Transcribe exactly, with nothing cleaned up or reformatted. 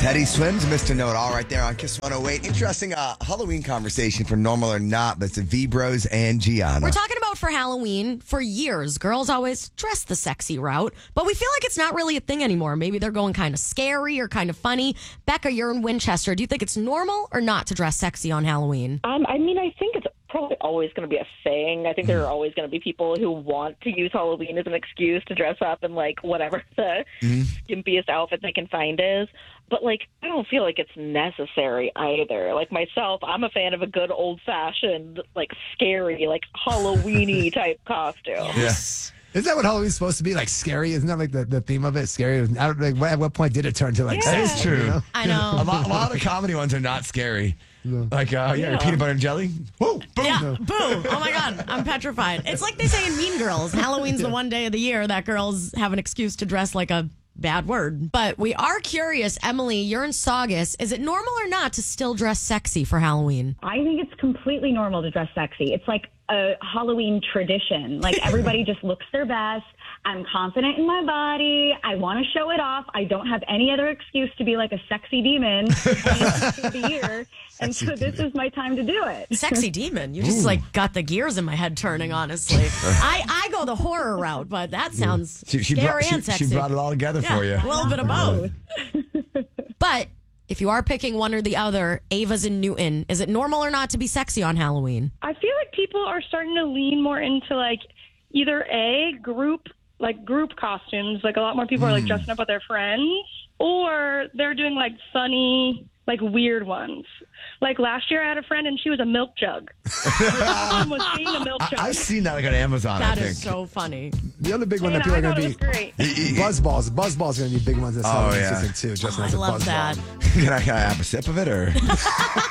Teddy Swims, Mister Know It All, right there on Kiss one oh eight. Interesting uh, Halloween conversation for Normal or Not, but it's V-Bros and Gianna. We're talking about for Halloween. For years, girls always dress the sexy route, but we feel like it's not really a thing anymore. Maybe they're going kind of scary or kind of funny. Becca, you're in Winchester. Do you think it's normal or not to dress sexy on Halloween? Um, I mean, I think it's probably always going to be a thing. I think there are always going to be people who want to use Halloween as an excuse to dress up in, like, whatever the mm-hmm. skimpiest outfit they can find is. But, like, I don't feel like it's necessary either. Like, myself, I'm a fan of a good old-fashioned, like, scary, like, Halloween-y type costume. Yes. Yeah. Isn't that what Halloween's supposed to be? Like, scary? Isn't that, like, the, the theme of it? Scary? I don't, like, at what point did it turn to, like, Yeah. That is true. You know? I know. A lot, a lot of the comedy ones are not scary. Yeah. Like, uh, yeah, Yeah. peanut butter and jelly. Whoa, boom. Yeah, boom. Oh, my God. I'm petrified. It's like they say in Mean Girls. Halloween's the one day of the year that girls have an excuse to dress like a bad word. But we are curious, Emily, you're in Saugus. Is it normal or not to still dress sexy for Halloween? I think it's completely normal to dress sexy. It's like a Halloween tradition. Like, everybody just looks their best. I'm confident in my body. I want to show it off. I don't have any other excuse to be like a sexy demon through the year. And so this is my time to do it. Sexy demon. You just Ooh. like got the gears in my head turning, honestly. I, I go the horror route, but that sounds She, she, scary brought, she, and sexy. she brought it all together yeah, for you. A little bit of both. But if you are picking one or the other, Ava's in Newton. Is it normal or not to be sexy on Halloween? I feel like people are starting to lean more into, like, either A, group like group costumes, like a lot more people mm. are like dressing up with their friends, or they're doing like funny, like weird ones. Like last year I had a friend and she was a milk jug. Her costume was being a milk jug. I, I've seen that like on Amazon. That I think. is so funny. The other big one and that people I are going to be great. buzzballs. Buzzballs are going to be big ones this Oh, Halloween yeah. season too. Dressing Oh, as I a love buzzball. that. Can I, can I have a sip of it or?